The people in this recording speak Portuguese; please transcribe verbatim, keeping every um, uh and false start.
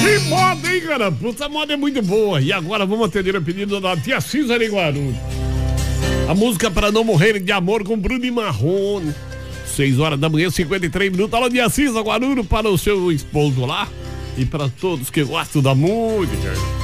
Que moda, hein, cara? Puta, a moda é muito boa. E agora vamos atender o pedido da tia Cisa de Guarulhos. A música Para Não Morrer de Amor com Bruno e Marrone. seis horas da manhã, cinquenta e três minutos. Alô, tia Cisa Guarulhos, para o seu esposo lá. E para todos que gostam da música.